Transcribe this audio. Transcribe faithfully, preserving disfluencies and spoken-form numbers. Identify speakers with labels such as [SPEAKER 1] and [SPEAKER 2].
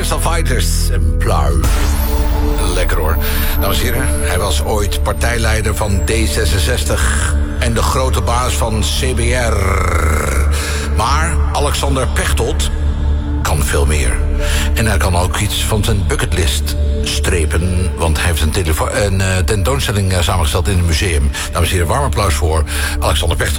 [SPEAKER 1] Crystal Fighters en Pluim. Lekker hoor. Dames en heren, hij was ooit partijleider van D zesenzestig... en de grote baas van C B R. Maar Alexander Pechtold kan veel meer. En hij kan ook iets van zijn bucketlist strepen, want hij heeft een, telefo- een uh, tentoonstelling uh, samengesteld in het museum. Dames en heren, warm applaus voor Alexander Pechtold.